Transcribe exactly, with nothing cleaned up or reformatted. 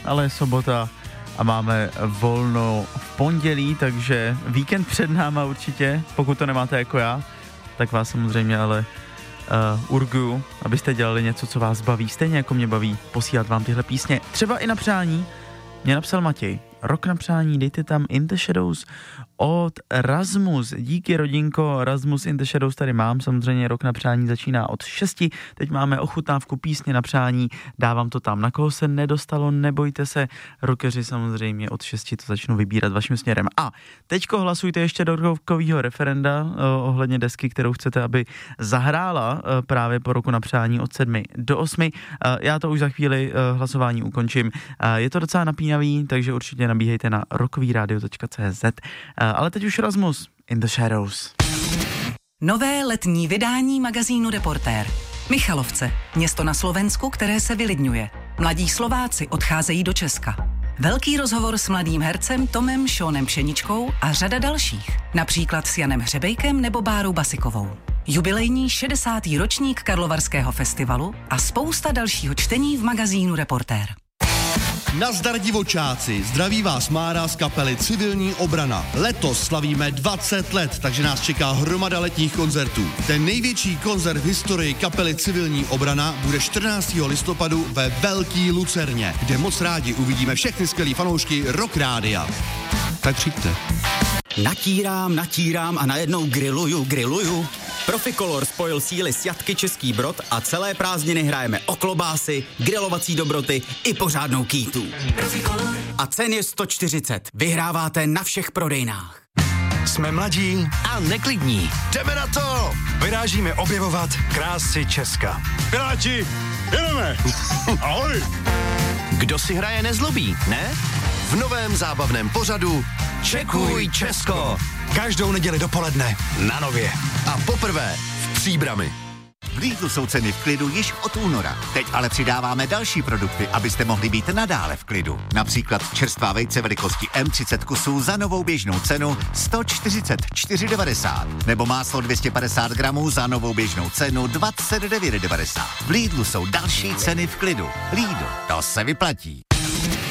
ale je sobota a máme volno v pondělí, takže víkend před náma určitě, pokud to nemáte jako já, tak vás samozřejmě ale uh, urguju, abyste dělali něco, co vás baví, stejně jako mě baví posílat vám tyhle písně. Třeba i na přání, mě napsal Matěj, rok na přání, dejte tam In the Shadows od Rasmus. Díky rodinko, Rasmus In the Shadows tady mám, samozřejmě rok na přání začíná od šesti, teď máme ochutnávku písně na přání, dávám to tam, na koho se nedostalo, nebojte se, rockeři samozřejmě od šesti to začnu vybírat vaším směrem. A teďko hlasujte ještě do rokovýho referenda uh, ohledně desky, kterou chcete, aby zahrála uh, právě po roku na přání od sedmi do osmi. Uh, já to už za chvíli uh, hlasování ukončím. Uh, je to docela napínavý, takže určitě nabíhejte na rokovýradio tečka cé zet. Uh, ale teď už Rasmus In the Shadows. Nové letní vydání magazínu Reportér. Michalovce, město na Slovensku, které se vylidňuje. Mladí Slováci odcházejí do Česka. Velký rozhovor s mladým hercem Tomem Šónem Pšeničkou a řada dalších. Například s Janem Hřebejkem nebo Bárou Basikovou. Jubilejní šedesátý ročník Karlovarského festivalu a spousta dalšího čtení v magazínu Reportér. Nazdar divočáci, zdraví vás Mára z kapely Civilní obrana. Letos slavíme dvacet let, takže nás čeká hromada letních koncertů. Ten největší koncert v historii kapely Civilní obrana bude čtrnáctého listopadu ve Velký Lucerně, kde moc rádi uvidíme všechny skvělý fanoušky Rock Rádia. Tak přijďte. Natírám, natírám a najednou grilluju, grilluju. Proficolor spojil síly s Jatky Český Brod a celé prázdniny hrajeme o klobásy, grilovací dobroty i pořádnou kýtu. A cen je sto čtyřicet. Vyhráváte na všech prodejnách. Jsme mladí a neklidní. Jdeme na to! Vyrážíme objevovat krásy Česka. Piráti, jedeme! Ahoj! Kdo si hraje nezlobí, ne? V novém zábavném pořadu Čekuj Česko. Každou neděli dopoledne na Nově. A poprvé v Příbrami. V Lidlu jsou ceny v klidu již od února. Teď ale přidáváme další produkty, abyste mohli být nadále v klidu. Například čerstvá vejce velikosti M třicet kusů za novou běžnou cenu sto čtyřicet čtyři devadesát. Nebo máslo dvě stě padesát gramů za novou běžnou cenu dvacet devět devadesát. V Lidlu jsou další ceny v klidu. Lidl, to se vyplatí.